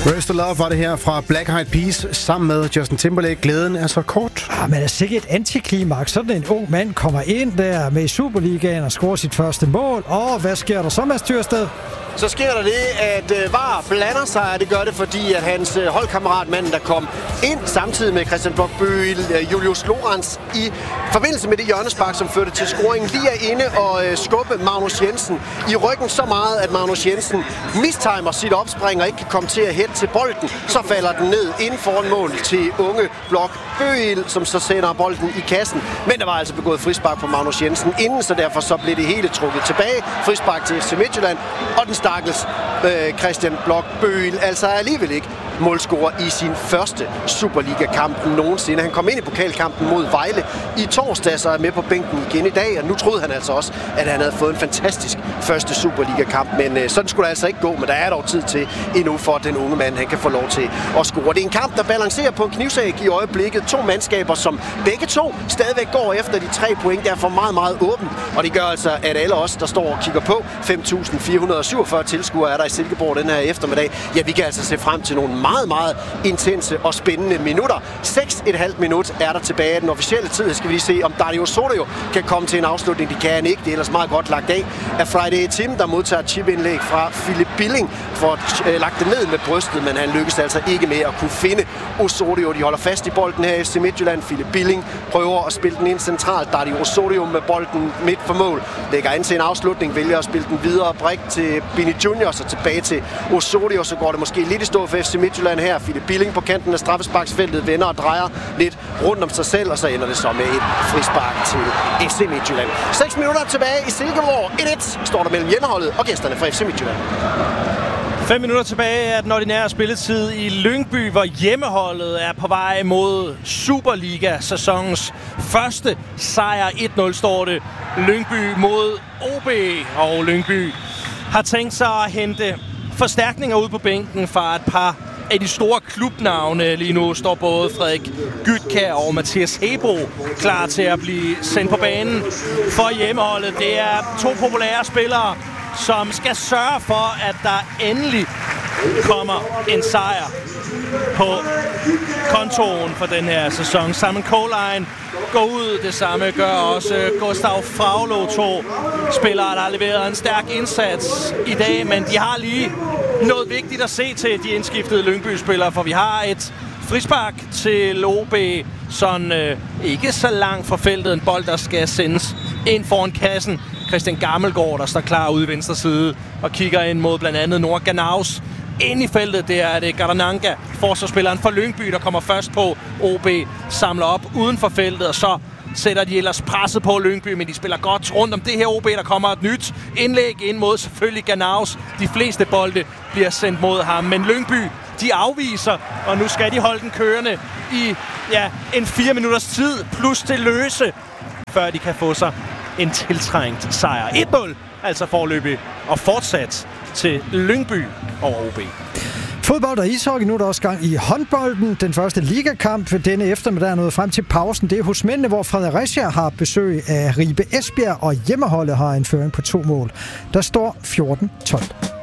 Raise the Love var det her fra Black Eyed Peas sammen med Justin Timberlake. Glæden er så kort. Men det er sikkert et antiklimaks. Sådan en ung mand kommer ind der med i Superligaen og scorer sit første mål. Og hvad sker der så, Mads Thyrsted? Så sker der det, at VAR blander sig, og det gør det, fordi at hans holdkammerat, manden, der kom ind samtidig med Christian Bloch-Bøgel, Julius Lorentz, i forbindelse med det hjørnespark, som førte til scoringen, lige er inde og skubbe Magnus Jensen i ryggen så meget, at Magnus Jensen mistimer sit opspring og ikke kan komme til at hætte til bolden. Så falder den ned inden foran mål til unge Bloch-Bøgel, som så sender bolden i kassen. Men der var altså begået frispark på Magnus Jensen inden, så derfor så blev det hele trukket tilbage. Frispark til FC Midtjylland, og den stakkels Christian Bloch-Bøgel altså alligevel ikke målscorer i sin første Superliga-kamp nogensinde. Han kom ind i pokalkampen mod Vejle i torsdags og er med på bænken igen i dag, og nu troede han altså også, at han havde fået en fantastisk første Superliga-kamp, men sådan skulle det altså ikke gå, men der er dog tid til endnu for, at den unge mand han kan få lov til at score. Det er en kamp, der balancerer på en knivsæg i øjeblikket. To mandskaber, som begge to stadigvæk går efter de 3 point, derfor meget, meget åbent, og det gør altså, at alle os, der står og kigger på 5.447 tilskuere er der i Silkeborg den her eftermiddag. Ja, vi kan altså se frem til nogle meget, meget intense og spændende minutter. 6,5 minut er der tilbage af den officielle tid. Skal vi lige se, om Dario Osorio kan komme til en afslutning. Det kan han ikke. Det er ellers meget godt lagt af Friday Tim, der modtager chipindlæg fra Philip Billing for at lagt det ned med brystet, men han lykkes altså ikke med at kunne finde Osorio. De holder fast i bolden her i FC Midtjylland. Philip Billing prøver at spille den ind centralt. Dario Osorio med bolden midt for mål. Lægger ind til en afslutning, vælger at spille den videre brik til Bini Junior, så tilbage til Osorio, så går det måske lidt i stå for FC Midtjylland her. Philip Billing på kanten af straffesparksfeltet vender og drejer lidt rundt om sig selv, og så ender det så med et frispark til FC Midtjylland. 6 minutter tilbage i Silkeborg. 1-1 står der mellem hjemmeholdet og gæsterne fra FC Midtjylland. 5 minutter tilbage af den ordinære spilletid i Lyngby, hvor hjemmeholdet er på vej mod Superliga-sæsonens første sejr. 1-0 står det. Lyngby mod OB, og Lyngby har tænkt sig at hente forstærkninger ud på bænken fra et par af de store klubnavne. Lige nu står både Frederik Gytkær og Mathias Hebro klar til at blive sendt på banen for hjemmeholdet. Det er 2 populære spillere, som skal sørge for, at der endelig kommer en sejr på kontoen for den her sæson. Simon Colijn går ud, det samme gør også Gustav Fraglo, 2 spillere, der har leveret en stærk indsats i dag, men de har lige noget vigtigt at se til, de indskiftede Lyngby-spillere, for vi har et frispark til OB, sådan ikke så langt fra feltet, en bold, der skal sendes ind foran kassen. Christian Gammelgaard, der står klar ude i venstre side og kigger ind mod blandt andet Noah Ganaus. Ind i feltet, der er det Garananga, forsvarsspilleren for Lyngby, der kommer først på. OB samler op uden for feltet, og så sætter de ellers presset på Lyngby, men de spiller godt rundt om det her OB. Der kommer et nyt indlæg ind mod selvfølgelig Ganaus. De fleste bolde bliver sendt mod ham, men Lyngby, de afviser, og nu skal de holde den kørende i en 4 minutters tid, plus til løse, før de kan få sig en tiltrængt sejr. 1-0, altså forløbig, og fortsat til Lyngby over OB. Fodbold og ishockey, nu er der også gang i håndbolden. Den første ligakamp ved denne eftermiddag er nået frem til pausen. Det er hos mændene, hvor Fredericia har besøg af Ribe Esbjerg, og hjemmeholdet har en føring på 2 mål. Der står 14-12.